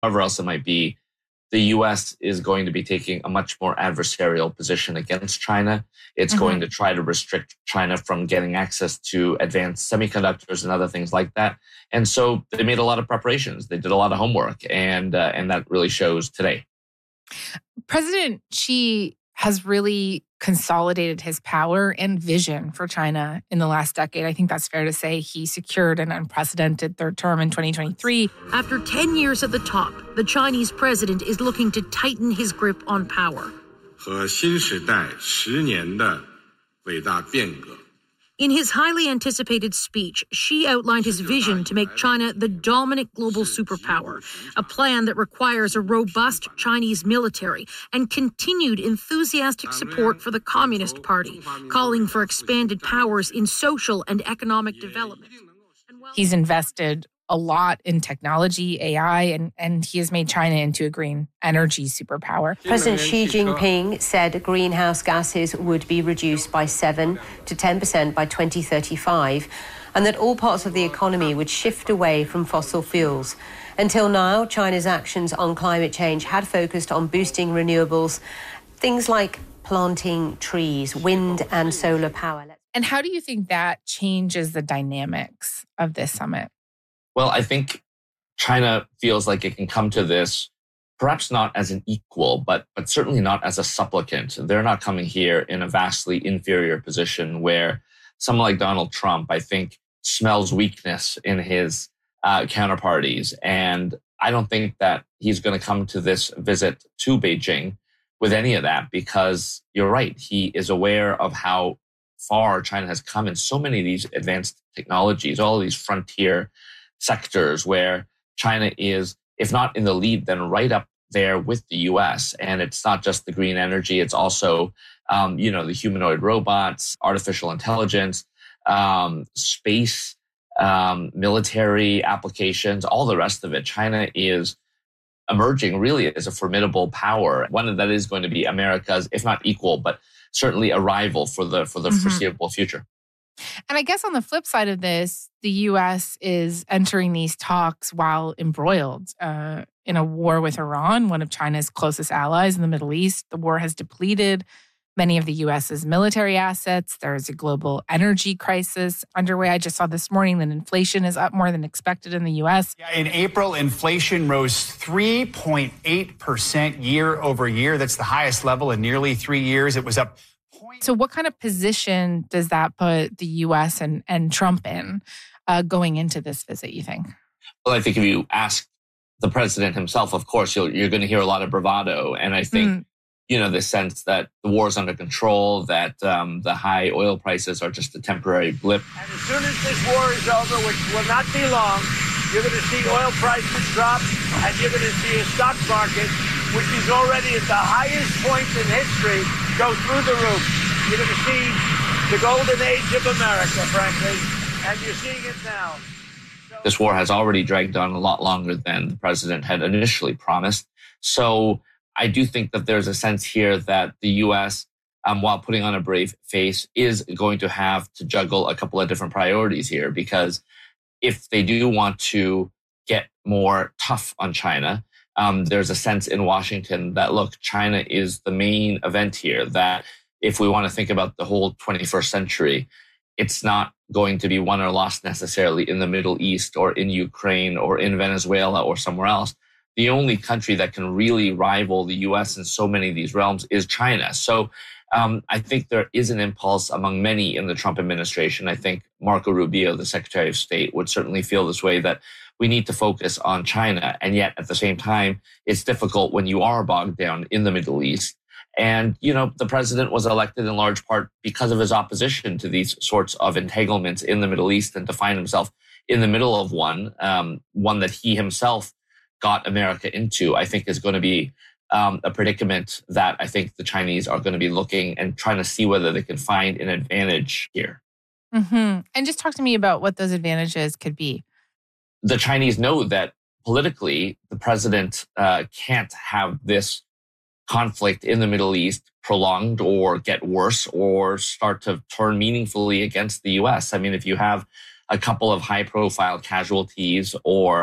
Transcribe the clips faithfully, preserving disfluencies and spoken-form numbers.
however else it might be, the U S is going to be taking a much more adversarial position against China. It's mm-hmm. going to try to restrict China from getting access to advanced semiconductors and other things like that. And so they made a lot of preparations. They did a lot of homework, and uh, and that really shows today. President Xi has really consolidated his power and vision for China in the last decade. I think that's fair to say. He secured an unprecedented third term in twenty twenty-three. After ten years at the top, the Chinese president is looking to tighten his grip on power. 和新时代十年的伟大变革. In his highly anticipated speech, Xi outlined his vision to make China the dominant global superpower, a plan that requires a robust Chinese military and continued enthusiastic support for the Communist Party, calling for expanded powers in social and economic development. He's invested a lot in technology, A I, and, and he has made China into a green energy superpower. President Xi Jinping said greenhouse gases would be reduced by seven to ten percent by twenty thirty-five, and that all parts of the economy would shift away from fossil fuels. Until now, China's actions on climate change had focused on boosting renewables, things like planting trees, wind and solar power. And how do you think that changes the dynamics of this summit? Well, I think China feels like it can come to this perhaps not as an equal, but but certainly not as a supplicant. They're not coming here in a vastly inferior position where someone like Donald Trump, I think, smells weakness in his uh, counterparties. And I don't think that he's going to come to this visit to Beijing with any of that, because you're right. He is aware of how far China has come in so many of these advanced technologies, all of these frontier sectors where China is, if not in the lead, then right up there with the U S. And it's not just the green energy. It's also, um, you know, the humanoid robots, artificial intelligence, um, space, um, military applications, all the rest of it. China is emerging really as a formidable power, one that is going to be America's, if not equal, but certainly a rival for the for the mm-hmm. foreseeable future. And I guess on the flip side of this, the U S is entering these talks while embroiled uh, in a war with Iran, one of China's closest allies in the Middle East. The war has depleted many of the U S's military assets. There's a global energy crisis underway. I just saw this morning that inflation is up more than expected in the U S. Yeah, in April, inflation rose three point eight percent year over year. That's the highest level in nearly three years. It was up. So what kind of position does that put the U S and, and Trump in uh, going into this visit, you think? Well, I think if you ask the president himself, of course, you'll, you're going to hear a lot of bravado. And I think, mm. you know, the sense that the war is under control, that um, the high oil prices are just a temporary blip. And as soon as this war is over, which will not be long, you're going to see oil prices drop, and you're going to see a stock market, which is already at the highest point in history, go through the roof. You're going to see the golden age of America, frankly, and you're seeing it now. So- this war has already dragged on a lot longer than the president had initially promised. So I do think that there's a sense here that the U S, um, while putting on a brave face, is going to have to juggle a couple of different priorities here, because if they do want to get more tough on China, um, there's a sense in Washington that, look, China is the main event here, that if we want to think about the whole twenty-first century, it's not going to be won or lost necessarily in the Middle East or in Ukraine or in Venezuela or somewhere else. The only country that can really rival the U S in so many of these realms is China. So um, I think there is an impulse among many in the Trump administration. I think Marco Rubio, the Secretary of State, would certainly feel this way, that we need to focus on China. And yet at the same time, it's difficult when you are bogged down in the Middle East. And, you know, the president was elected in large part because of his opposition to these sorts of entanglements in the Middle East, and to find himself in the middle of one, um, one that he himself got America into, I think is going to be um, a predicament that I think the Chinese are going to be looking and trying to see whether they can find an advantage here. Mm-hmm. And just talk to me about what those advantages could be. The Chinese know that politically, the president uh, can't have this conflict in the Middle East prolonged or get worse or start to turn meaningfully against the U S. I mean, if you have a couple of high-profile casualties or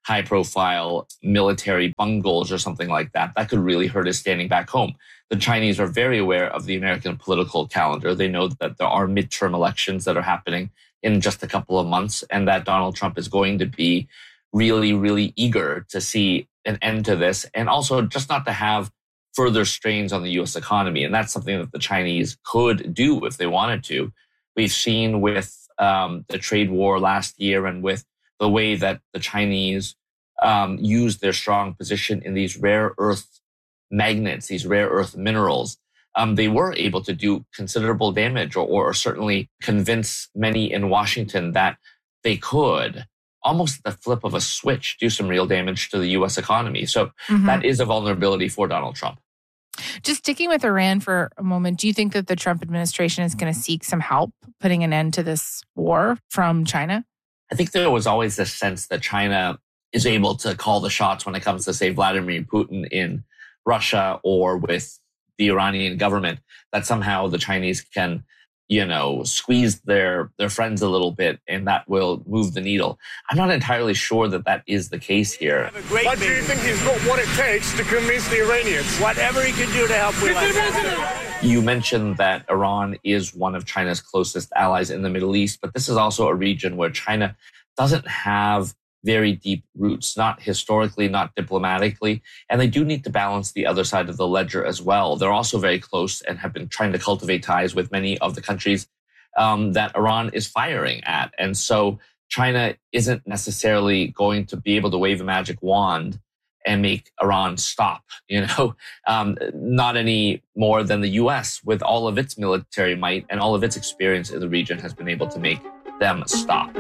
high profile military bungles or something like that. That could really hurt his standing back home. The Chinese are very aware of the American political calendar. They know that there are midterm elections that are happening in just a couple of months, and that Donald Trump is going to be really, really eager to see an end to this, and also just not to have further strains on the U S economy. And that's something that the Chinese could do if they wanted to. We've seen with um, the trade war last year and with the way that the Chinese um, used their strong position in these rare earth magnets, these rare earth minerals, um, they were able to do considerable damage, or, or certainly convince many in Washington that they could, almost at the flip of a switch, do some real damage to the U S economy. So mm-hmm. that is a vulnerability for Donald Trump. Just sticking with Iran for a moment, do you think that the Trump administration is going to seek some help putting an end to this war from China? I think there was always this sense that China is able to call the shots when it comes to, say, Vladimir Putin in Russia or with the Iranian government, that somehow the Chinese can, you know, squeeze their, their friends a little bit and that will move the needle. I'm not entirely sure that that is the case here. But do you think he's got what it takes to convince the Iranians? Whatever he can do to help with. You mentioned that Iran is one of China's closest allies in the Middle East, but this is also a region where China doesn't have very deep roots, not historically, not diplomatically, and they do need to balance the other side of the ledger as well. They're also very close and have been trying to cultivate ties with many of the countries um, that Iran is firing at. And so China isn't necessarily going to be able to wave a magic wand and make Iran stop, you know, um, not any more than the U S with all of its military might and all of its experience in the region has been able to make them stop.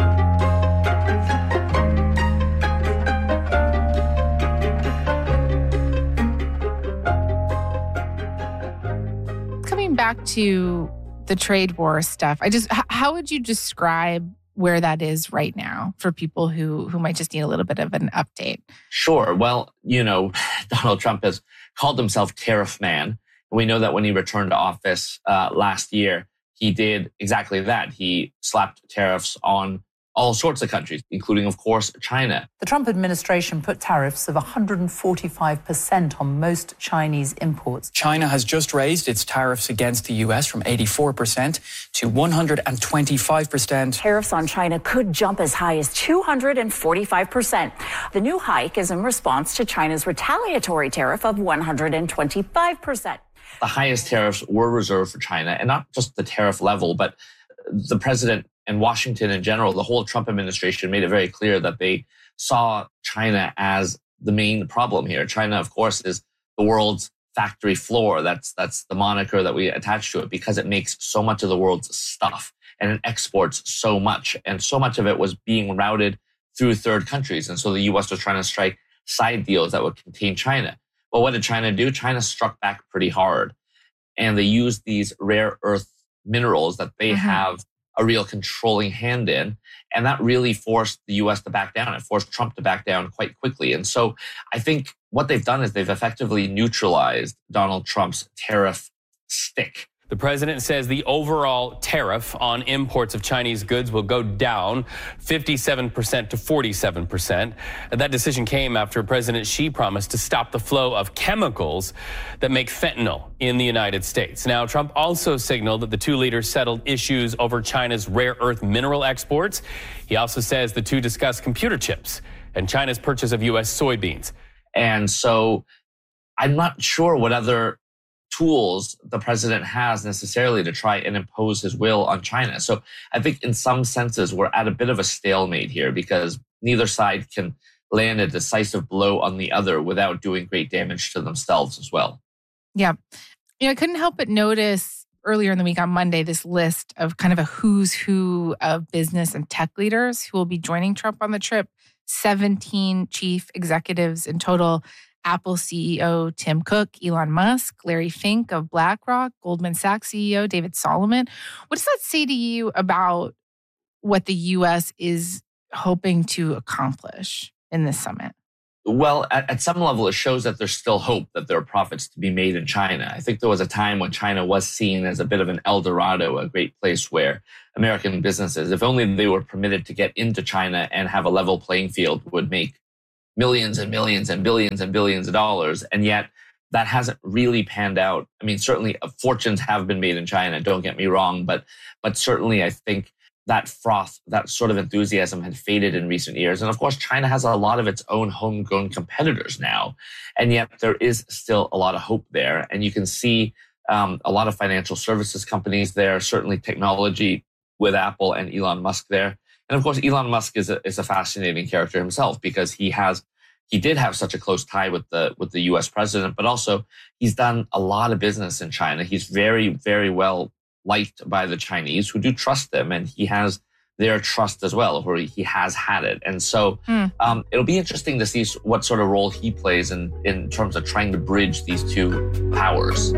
Back to the trade war stuff, I just, how would you describe where that is right now for people who, who might just need a little bit of an update? Sure. Well, you know, Donald Trump has called himself Tariff Man. We know that when he returned to office uh, last year, he did exactly that. He slapped tariffs on all sorts of countries, including, of course, China. The Trump administration put tariffs of one hundred forty-five percent on most Chinese imports. China has just raised its tariffs against the U S from eighty-four percent to one hundred twenty-five percent. Tariffs on China could jump as high as two hundred forty-five percent. The new hike is in response to China's retaliatory tariff of one hundred twenty-five percent. The highest tariffs were reserved for China, and not just the tariff level, but the president and Washington in general, the whole Trump administration made it very clear that they saw China as the main problem here. China, of course, is the world's factory floor. That's that's the moniker that we attach to it because it makes so much of the world's stuff and it exports so much. And so much of it was being routed through third countries. And so the U S was trying to strike side deals that would contain China. But what did China do? China struck back pretty hard. And they used these rare earth minerals that they mm-hmm. have a real controlling hand in. And that really forced the U S to back down. It forced Trump to back down quite quickly. And so I think what they've done is they've effectively neutralized Donald Trump's tariff stick. The president says the overall tariff on imports of Chinese goods will go down fifty-seven percent to forty-seven percent. That decision came after President Xi promised to stop the flow of chemicals that make fentanyl in the United States. Now, Trump also signaled that the two leaders settled issues over China's rare earth mineral exports. He also says the two discussed computer chips and China's purchase of U S soybeans. And so I'm not sure what other tools the president has necessarily to try and impose his will on China. So I think in some senses, we're at a bit of a stalemate here because neither side can land a decisive blow on the other without doing great damage to themselves as well. Yeah. You know, I couldn't help but notice earlier in the week on Monday, this list of kind of a who's who of business and tech leaders who will be joining Trump on the trip. seventeen chief executives in total. Apple C E O Tim Cook, Elon Musk, Larry Fink of BlackRock, Goldman Sachs C E O David Solomon. What does that say to you about what the U S is hoping to accomplish in this summit? Well, at, at some level, it shows that there's still hope that there are profits to be made in China. I think there was a time when China was seen as a bit of an El Dorado, a great place where American businesses, if only they were permitted to get into China and have a level playing field, would make millions and millions and billions and billions of dollars. And yet that hasn't really panned out. I mean, certainly fortunes have been made in China, don't get me wrong, but but certainly I think that froth, that sort of enthusiasm had faded in recent years. And of course, China has a lot of its own homegrown competitors now. And yet there is still a lot of hope there. And you can see um, a lot of financial services companies there, certainly technology with Apple and Elon Musk there. And of course, Elon Musk is a, is a fascinating character himself because he has he did have such a close tie with the with the U S president, but also he's done a lot of business in China. He's very, very well liked by the Chinese who do trust him, and he has their trust as well, or he has had it. And so mm. um, it'll be interesting to see what sort of role he plays in, in terms of trying to bridge these two powers.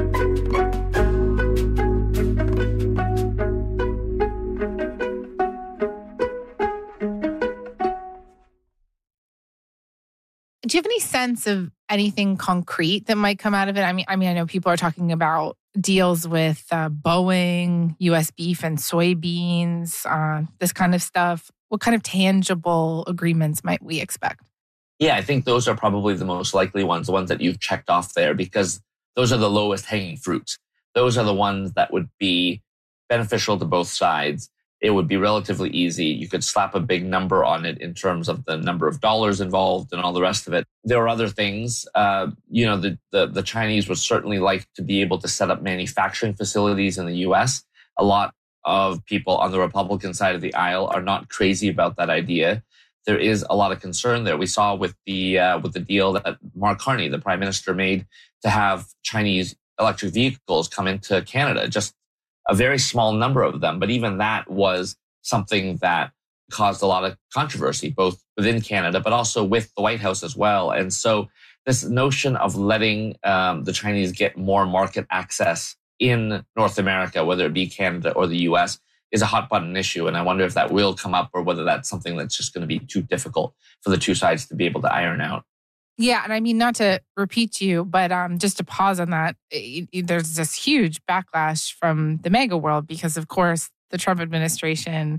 Do you have any sense of anything concrete that might come out of it? I mean, I mean, I know people are talking about deals with uh, Boeing, U S beef and soybeans, uh, this kind of stuff. What kind of tangible agreements might we expect? Yeah, I think those are probably the most likely ones, the ones that you've checked off there, because those are the lowest hanging fruits. Those are the ones that would be beneficial to both sides. It would be relatively easy. You could slap a big number on it in terms of the number of dollars involved and all the rest of it. There are other things. Uh, you know, the, the, the Chinese would certainly like to be able to set up manufacturing facilities in the U S. A lot of people on the Republican side of the aisle are not crazy about that idea. There is a lot of concern there. We saw with the uh, with the deal that Mark Carney, the prime minister, made to have Chinese electric vehicles come into Canada. Just a very small number of them, but even that was something that caused a lot of controversy, both within Canada, but also with the White House as well. And so this notion of letting um, the Chinese get more market access in North America, whether it be Canada or the U S, is a hot button issue. And I wonder if that will come up or whether that's something that's just going to be too difficult for the two sides to be able to iron out. Yeah, and I mean, not to repeat you, but um, just to pause on that, it, it, there's this huge backlash from the mega world because, of course, the Trump administration,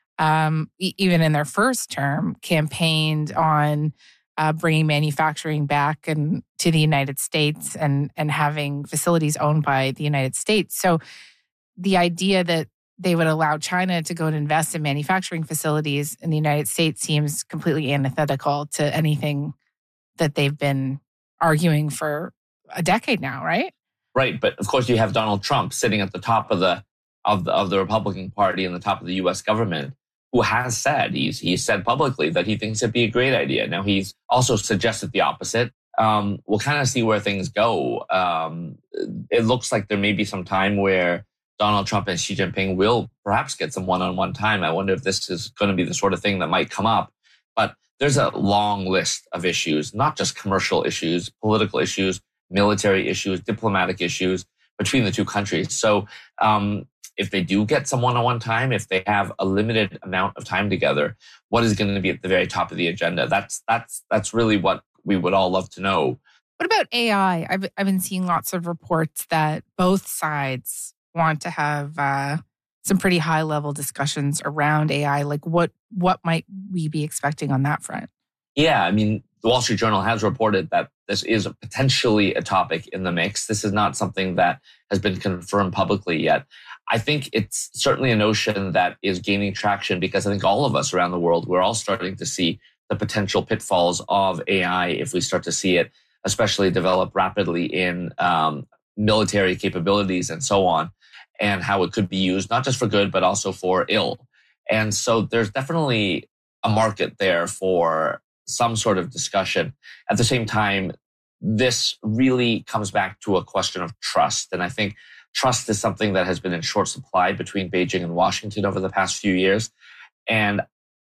um, e- even in their first term, campaigned on uh, bringing manufacturing back and to the United States and and having facilities owned by the United States. So the idea that they would allow China to go and invest in manufacturing facilities in the United States seems completely antithetical to anything that they've been arguing for a decade now, right? Right, but of course you have Donald Trump sitting at the top of the of the of the Republican Party and the top of the U S government, who has said he's he's said publicly that he thinks it'd be a great idea. Now he's also suggested the opposite. Um, we'll kind of see where things go. Um, it looks like there may be some time where Donald Trump and Xi Jinping will perhaps get some one-on-one time. I wonder if this is going to be the sort of thing that might come up, but there's a long list of issues, not just commercial issues, political issues, military issues, diplomatic issues between the two countries. So um, if they do get some one-on-one time, if they have a limited amount of time together, what is going to be at the very top of the agenda? That's that's that's really what we would all love to know. What about A I? I've, I've been seeing lots of reports that both sides want to have uh, some pretty high-level discussions around A I. Like what what might we be expecting on that front? Yeah, I mean, the Wall Street Journal has reported that this is potentially a topic in the mix. This is not something that has been confirmed publicly yet. I think it's certainly a notion that is gaining traction because I think all of us around the world, we're all starting to see the potential pitfalls of A I if we start to see it, especially develop rapidly in um, military capabilities and so on, and how it could be used, not just for good, but also for ill. And so there's definitely a market there for some sort of discussion. At the same time, this really comes back to a question of trust. And I think trust is something that has been in short supply between Beijing and Washington over the past few years. And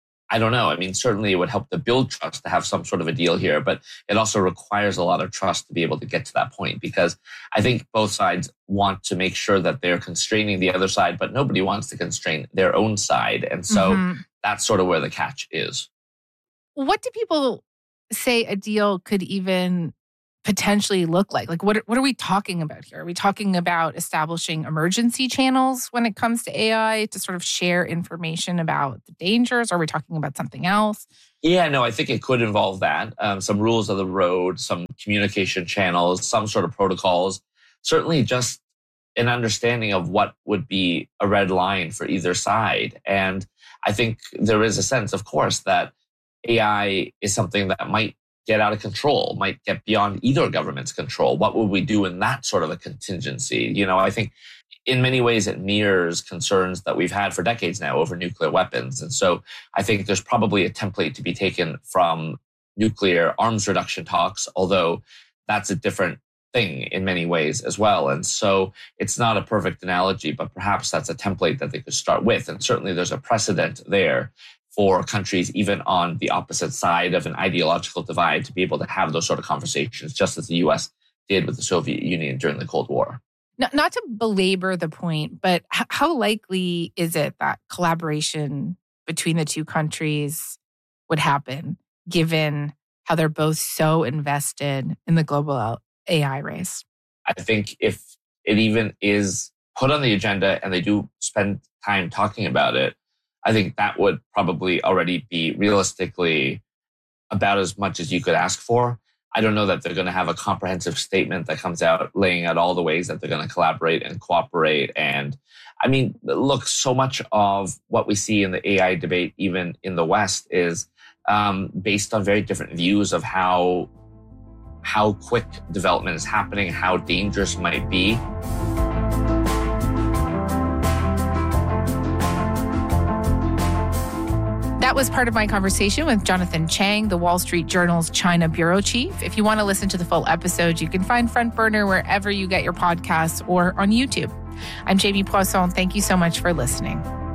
I don't know. I mean, certainly it would help to build trust to have some sort of a deal here, but it also requires a lot of trust to be able to get to that point, because I think both sides want to make sure that they're constraining the other side, but nobody wants to constrain their own side. And so mm-hmm. that's sort of where the catch is. What do people say a deal could even potentially look like? Like, what, what are we talking about here? Are we talking about establishing emergency channels when it comes to A I to sort of share information about the dangers? Are we talking about something else? Yeah, no, I think it could involve that. Um, some rules of the road, some communication channels, some sort of protocols. Certainly just an understanding of what would be a red line for either side. And I think there is a sense, of course, that A I is something that might get out of control, might get beyond either government's control. What would we do in that sort of a contingency? You know, I think in many ways it mirrors concerns that we've had for decades now over nuclear weapons. And so I think there's probably a template to be taken from nuclear arms reduction talks, although that's a different thing in many ways as well. And so it's not a perfect analogy, but perhaps that's a template that they could start with. And certainly there's a precedent there for countries even on the opposite side of an ideological divide to be able to have those sort of conversations, just as the U S did with the Soviet Union during the Cold War. Not, not to belabor the point, but h- how likely is it that collaboration between the two countries would happen, given how they're both so invested in the global A I race? I think if it even is put on the agenda and they do spend time talking about it, I think that would probably already be realistically about as much as you could ask for. I don't know that they're going to have a comprehensive statement that comes out laying out all the ways that they're going to collaborate and cooperate. And I mean, look, so much of what we see in the A I debate, even in the West, is um, based on very different views of how, how quick development is happening, how dangerous it might be. That was part of my conversation with Jonathan Chang, the Wall Street Journal's China bureau chief. If you want to listen to the full episode, you can find Front Burner wherever you get your podcasts or on YouTube. I'm Jamie Poisson. Thank you so much for listening.